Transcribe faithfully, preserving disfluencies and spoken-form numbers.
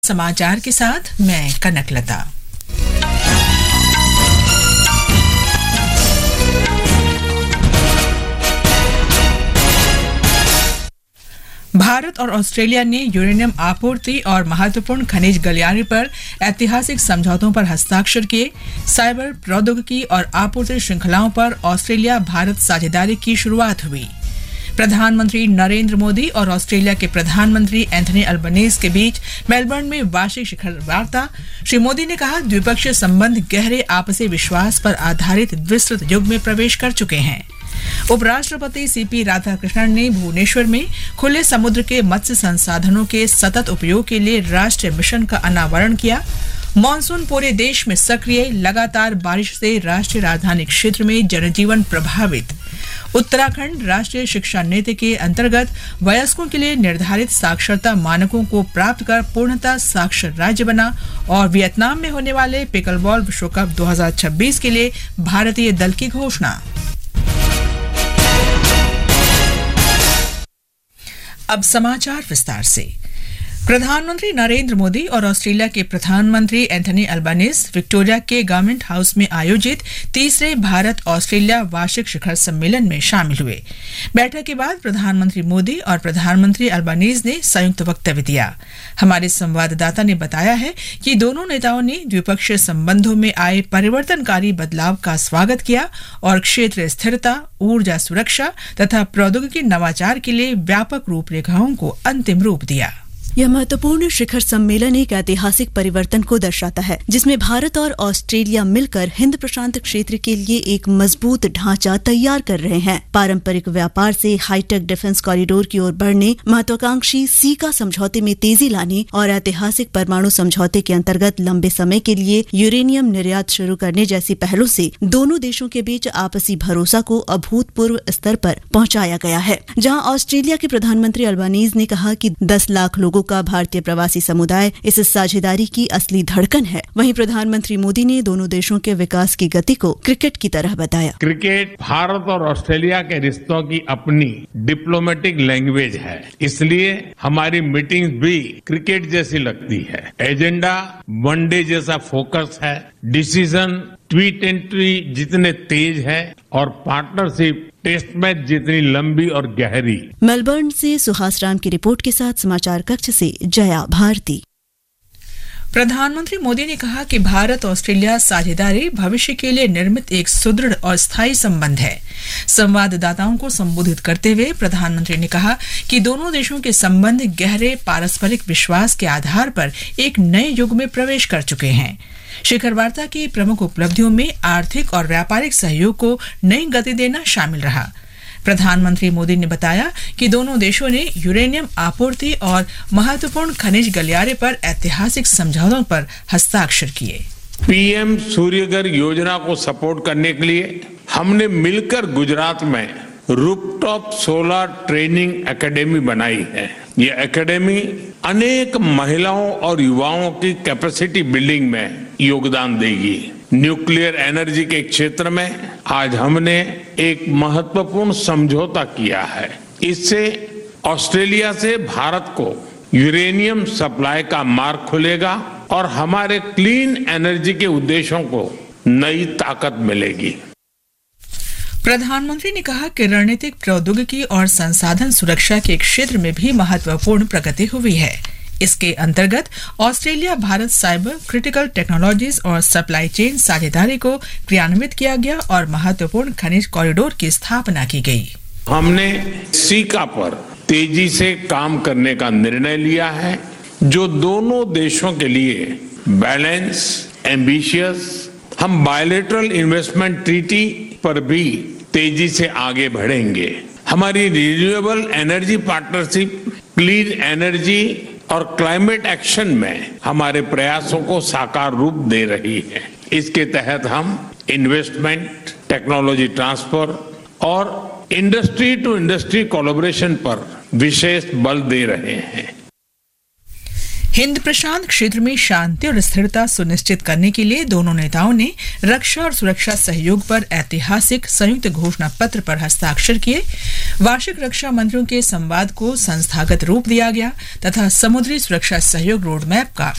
समाचार के साथ मैं कनकलता। भारत और ऑस्ट्रेलिया ने यूरेनियम आपूर्ति और महत्वपूर्ण खनिज गलियारे पर ऐतिहासिक समझौतों पर हस्ताक्षर किए। साइबर प्रौद्योगिकी और आपूर्ति श्रृंखलाओं पर ऑस्ट्रेलिया भारत साझेदारी की शुरुआत हुई। प्रधानमंत्री नरेंद्र मोदी और ऑस्ट्रेलिया के प्रधानमंत्री एंथनी अल्बनीज के बीच मेलबर्न में वार्षिक शिखर वार्ता। श्री मोदी ने कहा, द्विपक्षीय संबंध गहरे आपसी विश्वास पर आधारित विस्तृत युग में प्रवेश कर चुके हैं। उपराष्ट्रपति सीपी राधाकृष्णन ने भुवनेश्वर में खुले समुद्र के मत्स्य संसाधनों के सतत उपयोग के लिए राष्ट्रीय मिशन का अनावरण किया। मॉनसून पूरे देश में सक्रिय, लगातार बारिश से राष्ट्रीय राजधानी क्षेत्र में जनजीवन प्रभावित। उत्तराखंड राष्ट्रीय शिक्षा नीति के अंतर्गत वयस्कों के लिए निर्धारित साक्षरता मानकों को प्राप्त कर पूर्णतः साक्षर राज्य बना। और वियतनाम में होने वाले पिकलबॉल विश्व कप दो हज़ार छब्बीस के लिए भारतीय दल की घोषणा। अब समाचार विस्तार से। प्रधानमंत्री नरेंद्र मोदी और ऑस्ट्रेलिया के प्रधानमंत्री एंथनी अल्बनीज विक्टोरिया के गवर्नमेंट हाउस में आयोजित तीसरे भारत ऑस्ट्रेलिया वार्षिक शिखर सम्मेलन में शामिल हुए। बैठक के बाद प्रधानमंत्री मोदी और प्रधानमंत्री अल्बनीज ने संयुक्त वक्तव्य दिया। हमारे संवाददाता ने बताया है कि दोनों नेताओं ने द्विपक्षीय संबंधों में आए परिवर्तनकारी बदलाव का स्वागत किया और क्षेत्रीय स्थिरता, ऊर्जा सुरक्षा तथा प्रौद्योगिकी नवाचार के लिए व्यापक रूपरेखाओं को अंतिम रूप दिया। यह महत्वपूर्ण शिखर सम्मेलन एक ऐतिहासिक परिवर्तन को दर्शाता है, जिसमें भारत और ऑस्ट्रेलिया मिलकर हिंद प्रशांत क्षेत्र के लिए एक मजबूत ढांचा तैयार कर रहे हैं। पारंपरिक व्यापार से हाईटेक डिफेंस कॉरिडोर की ओर बढ़ने, महत्वाकांक्षी सीका समझौते में तेजी लाने और ऐतिहासिक परमाणु समझौते के अंतर्गत लंबे समय के लिए यूरेनियम निर्यात शुरू करने जैसी पहलों से दोनों देशों के बीच आपसी भरोसा को अभूतपूर्व स्तर पर पहुंचाया गया है। जहां ऑस्ट्रेलिया के प्रधानमंत्री अल्बनीज ने कहा कि दस लाख लोगों का भारतीय प्रवासी समुदाय इस साझेदारी की असली धड़कन है, वहीं प्रधानमंत्री मोदी ने दोनों देशों के विकास की गति को क्रिकेट की तरह बताया। क्रिकेट भारत और ऑस्ट्रेलिया के रिश्तों की अपनी डिप्लोमेटिक लैंग्वेज है, इसलिए हमारी मीटिंग भी क्रिकेट जैसी लगती है। एजेंडा वनडे जैसा फोकस है, डिसीजन ट्वीट एंट्री जितने तेज है और पार्टनरशिप टेस्ट मैच जितनी लंबी और गहरी। मेलबर्न से सुहास राम की रिपोर्ट के साथ समाचार कक्ष से जया भारती। प्रधानमंत्री मोदी ने कहा कि भारत ऑस्ट्रेलिया साझेदारी भविष्य के लिए निर्मित एक सुदृढ़ और स्थायी संबंध है। संवाददाताओं को संबोधित करते हुए प्रधानमंत्री ने कहा कि दोनों देशों के संबंध गहरे पारस्परिक विश्वास के आधार पर एक नए युग में प्रवेश कर चुके हैं। शिखर वार्ता की प्रमुख उपलब्धियों में आर्थिक और व्यापारिक सहयोग को नई गति देना शामिल रहा। प्रधानमंत्री मोदी ने बताया कि दोनों देशों ने यूरेनियम आपूर्ति और महत्वपूर्ण खनिज गलियारे पर ऐतिहासिक समझौतों पर हस्ताक्षर किए। पीएम सूर्यघर योजना को सपोर्ट करने के लिए हमने मिलकर गुजरात में रूफटॉप सोलर ट्रेनिंग एकेडमी बनाई है। ये एकेडमी अनेक महिलाओं और युवाओं की कैपेसिटी बिल्डिंग में योगदान देगी। न्यूक्लियर एनर्जी के क्षेत्र में आज हमने एक महत्वपूर्ण समझौता किया है। इससे ऑस्ट्रेलिया से भारत को यूरेनियम सप्लाई का मार्ग खुलेगा और हमारे क्लीन एनर्जी के उद्देश्यों को नई ताकत मिलेगी। प्रधानमंत्री ने कहा कि रणनीतिक प्रौद्योगिकी और संसाधन सुरक्षा के क्षेत्र में भी महत्वपूर्ण प्रगति हुई है। इसके अंतर्गत Australia Bharat cyber, critical technologies और सप्लाई चेन साझेदारी को क्रियान्वित किया गया और महत्वपूर्ण खनिज कॉरिडोर की स्थापना की गई। हमने सीका पर तेजी से काम करने का निर्णय लिया है, जो दोनों देशों के लिए बैलेंस, एम्बिशियस। हम बायलैटरल इन्वेस्टमेंट ट्रीटी पर भी तेजी से आगे बढ़ेंगे। हमारी renewable energy partnership, clean energy और क्लाइमेट एक्शन में हमारे प्रयासों को साकार रूप दे रही है। इसके तहत हम इन्वेस्टमेंट, टेक्नोलॉजी ट्रांसफर और इंडस्ट्री टू इंडस्ट्री कोलैबोरेशन पर विशेष बल दे रहे हैं। हिंद प्रशांत क्षेत्र में शांति और स्थिरता सुनिश्चित करने के लिए दोनों नेताओं ने रक्षा और सुरक्षा सहयोग पर ऐतिहासिक संयुक्त घोषणा पत्र पर हस्ताक्षर किए। वार्षिक रक्षा मंत्रियों के संवाद को संस्थागत रूप दिया गया तथा समुद्री सुरक्षा सहयोग रोड मैप का